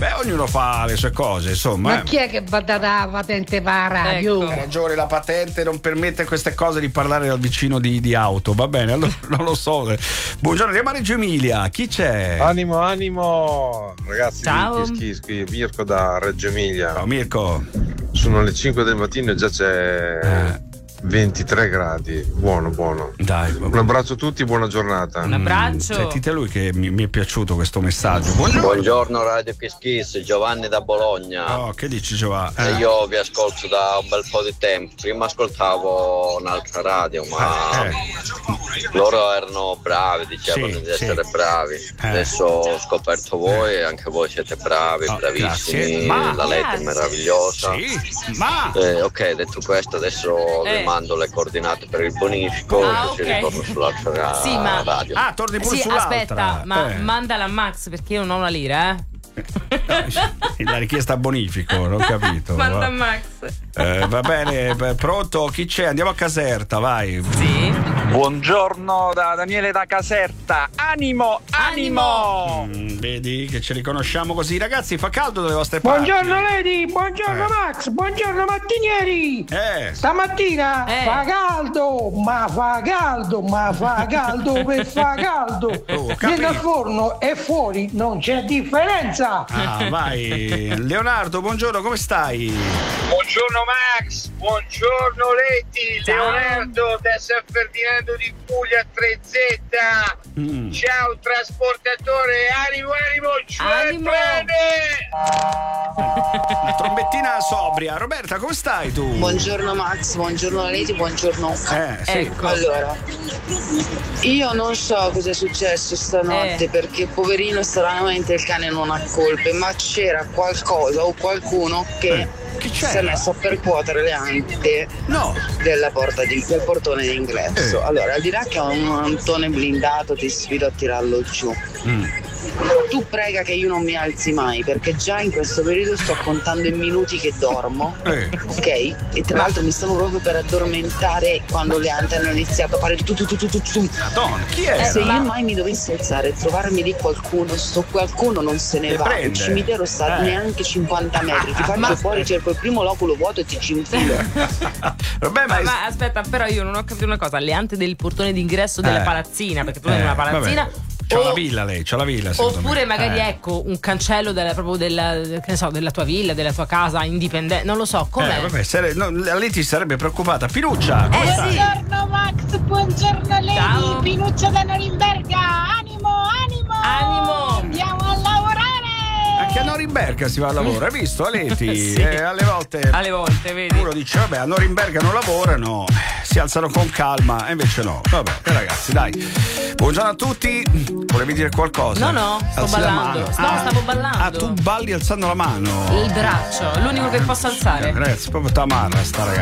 Beh, ognuno fa le sue cose, insomma. Ma chi è che va data la patente per la radio? Ha ragione, la patente non permette queste cose di parlare al vicino di auto. Va bene, allora non lo so. Buongiorno, andiamo a Reggio Emilia. Chi c'è? Animo, ragazzi. Ciao. Qui Mirko da Reggio Emilia. Ciao Mirko. Sono le 5 del mattino e già c'è 23 gradi. Buono. Dai, un abbraccio a tutti, buona giornata. Un abbraccio. Sentite lui che mi è piaciuto questo messaggio. Buongiorno Radio Kiss Kiss, Giovanni da Bologna. Oh, che dici Giovanni? Io vi ascolto da un bel po' di tempo. Prima ascoltavo un'altra radio, ma loro erano bravi, dicevano di essere bravi. Adesso ho scoperto voi e anche voi siete bravi, bravissimi. La lettera è meravigliosa. Ok, detto questo, adesso vi mando le coordinate per il bonifico e ci ritorno sull'altra radio. Torni pure sull'altra. Aspetta, ma mandala a Max perché io non ho una lira, La richiesta a bonifico, non ho capito. Manda Max. Va bene, pronto? Chi c'è? Andiamo a Caserta, vai. Sì. Buongiorno da Daniele da Caserta. Animo. Vedi che ci riconosciamo così, ragazzi. Fa caldo dalle vostre parti. Buongiorno Lady, buongiorno Max, buongiorno mattinieri. Stamattina fa caldo per fa caldo. Vieni al forno e fuori non c'è differenza. Vai. Leonardo, buongiorno, come stai? Buongiorno Max, buongiorno Leti, Leonardo da San Ferdinando di Puglia 3Z. Ciao trasportatore, animo, La trombettina sobria. Roberta, come stai tu? Buongiorno Max, buongiorno Leti, buongiorno. Ecco. Allora, io non so cosa è successo stanotte perché poverino stranamente il cane non ha colpe, ma c'era qualcosa o qualcuno che si è messo a percuotere le ante del portone d'ingresso. Allora, al di là che ho un mantone blindato, ti sfido a tirarlo giù. Tu prega che io non mi alzi mai, perché già in questo periodo sto contando i minuti che dormo, ok? E tra l'altro mi stavo proprio per addormentare quando le ante hanno iniziato a fare tu. Madonna, chi è? Se io mai mi dovessi alzare e trovarmi lì qualcuno, sto qualcuno non se ne va. Il cimitero sta neanche 50 metri. Ti faccio fuori, cerco il primo loculo vuoto e ti ci infilo. Ma aspetta, però io non ho capito una cosa. Le ante del portone d'ingresso della palazzina, perché tu hai una palazzina. C'ha la villa lei, c'ha la villa. Oppure magari ecco un cancello della tua villa, della tua casa indipendente, non lo so, com'è? Lei ti sarebbe preoccupata. Pinuccia, come stai? Buongiorno Max, buongiorno Lady. Ciao. Pinuccia da Norimberga. Animo. Andiamo a lavorare. Anche a Norimberga si va al lavoro, hai visto Aleti? Sì. Alle volte vedi. Uno dice vabbè, a Norimberga non lavorano, si alzano con calma, e invece no. Vabbè, ragazzi, dai. Buongiorno a tutti. Volevi dire qualcosa? No, sto ballando. Stavo ballando. Tu balli alzando la mano. Il braccio, l'unico che posso alzare. Ragazzi, proprio tamarra sta ragazza.